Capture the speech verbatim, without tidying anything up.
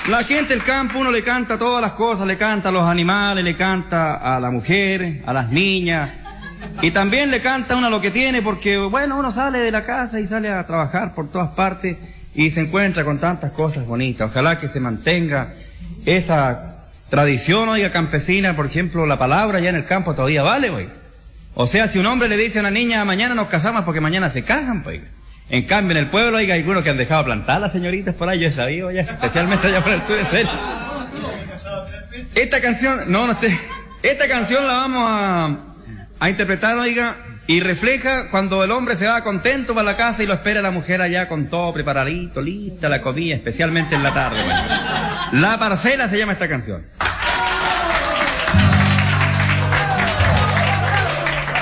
La gente del campo, uno le canta todas las cosas, le canta a los animales, le canta a la mujer, a las niñas, y también le canta uno lo que tiene, porque, bueno, uno sale de la casa y sale a trabajar por todas partes y se encuentra con tantas cosas bonitas. Ojalá que se mantenga esa tradición, oiga, campesina. Por ejemplo, la palabra ya en el campo todavía vale, oiga. O sea, si un hombre le dice a una niña, mañana nos casamos, porque mañana se casan, pues, oiga. En cambio, en el pueblo, oiga, hay algunos que han dejado plantar las señoritas por ahí, yo he sabido, ya, especialmente allá por el sur, en serio. Esta canción, no, no sé, esta canción la vamos a, a interpretar, oiga, y refleja cuando el hombre se va contento para la casa y lo espera la mujer allá con todo preparadito, lista la comida, especialmente en la tarde, bueno. La parcela se llama esta canción.